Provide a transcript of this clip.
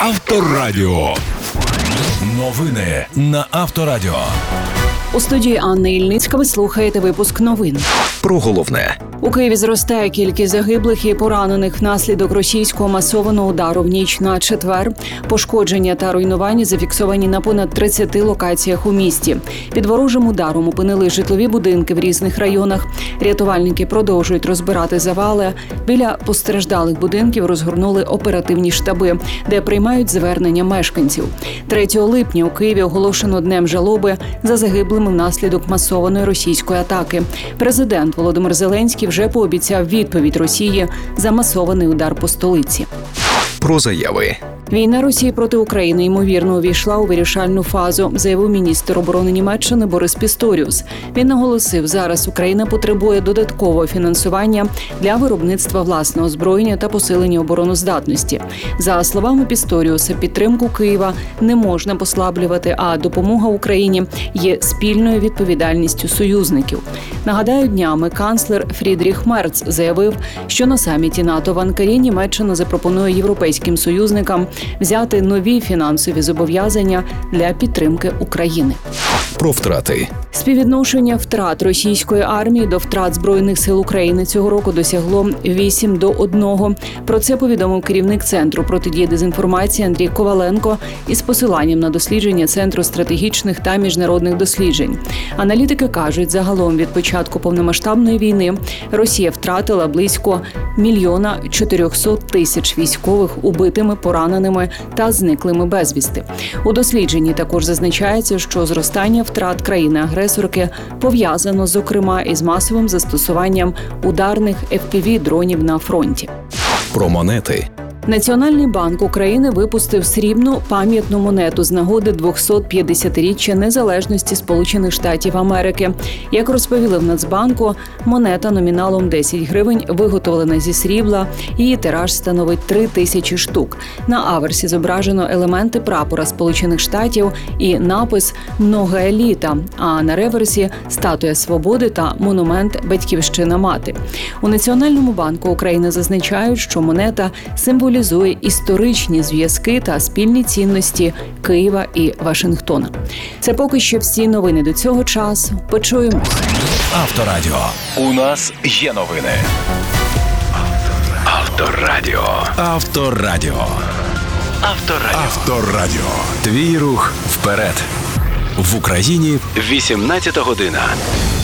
Авторадіо. Новини на Авторадіо. У студії Анна Ільницька ви слухаєте випуск новин. Про головне. У Києві зростає кількість загиблих і поранених внаслідок російського масованого удару в ніч на четвер. Пошкодження та руйнування зафіксовані на понад 30 локаціях у місті. Під ворожим ударом опинили житлові будинки в різних районах. Рятувальники продовжують розбирати завали. Біля постраждалих будинків розгорнули оперативні штаби, де приймають звернення мешканців. 3 липня у Києві оголошено днем жалоби за загиблими внаслідок масованої російської атаки. Президент Володимир Зеленський вже пообіцяв відповідь Росії за масований удар по столиці. Про заяви. Війна Росії проти України, ймовірно, увійшла у вирішальну фазу, заявив міністр оборони Німеччини Борис Пісторіус. Він наголосив, зараз Україна потребує додаткового фінансування для виробництва власного озброєння та посилення обороноздатності. За словами Пісторіуса, підтримку Києва не можна послаблювати, а допомога Україні є спільною відповідальністю союзників. Нагадаю, днями канцлер Фрідріх Мерц заявив, що на саміті НАТО в Анкарі Німеччина запропонує європейським союзникам взяти нові фінансові зобов'язання для підтримки України. Про втрати. Співвідношення втрат російської армії до втрат Збройних сил України цього року досягло 8:1. Про це повідомив керівник Центру протидії дезінформації Андрій Коваленко із посиланням на дослідження Центру стратегічних та міжнародних досліджень. Аналітики кажуть, загалом від початку повномасштабної війни Росія втратила близько 1 400 000 військових убитими, пораненими та зниклими безвісти. У дослідженні також зазначається, що зростання втрат країни-агресорки пов'язано, зокрема, із масовим застосуванням ударних FPV-дронів на фронті. Про монети. Національний банк України випустив срібну пам'ятну монету з нагоди 250-річчя незалежності Сполучених Штатів Америки. Як розповіли в Нацбанку, монета номіналом 10 гривень виготовлена зі срібла, її тираж становить 3000 штук. На аверсі зображено елементи прапора Сполучених Штатів і напис «Много еліта», а на реверсі – статуя свободи та монумент «Батьківщина-мати». У Національному банку України зазначають, що монета символізує історичні зв'язки та спільні цінності Києва і Вашингтона. Це поки що всі новини до цього часу. Почуємось. Авторадіо. У нас є новини. Авторадіо. Авторадіо. Авторадіо. Авторадіо. Твій рух вперед. В Україні 18 година.